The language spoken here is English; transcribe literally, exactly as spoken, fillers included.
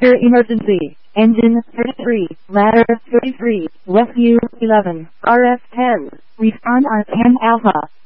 Reactor emergency. Engine thirty-three, ladder thirty-three, left U eleven, R F ten. Respond on ten Alpha.